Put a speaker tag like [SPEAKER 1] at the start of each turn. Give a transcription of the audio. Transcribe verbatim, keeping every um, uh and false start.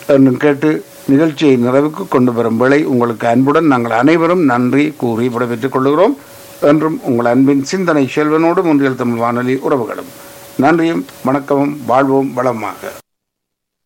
[SPEAKER 1] என்றும் கேட்டு நிகழ்ச்சியை நிறைவுக்கு கொண்டு வரும் வேளை உங்களுக்கு அன்புடன் நாங்கள் அனைவரும் நன்றி கூறி விடைபெற்றுக் கொள்கிறோம். என்றும் உங்கள் அன்பின் சிந்தனை செல்வனோடு முன்றியல் தமிழ் வானொலி உறவுகளும் நன்றியும் வணக்கமும் வாழ்வோம் வளமாக.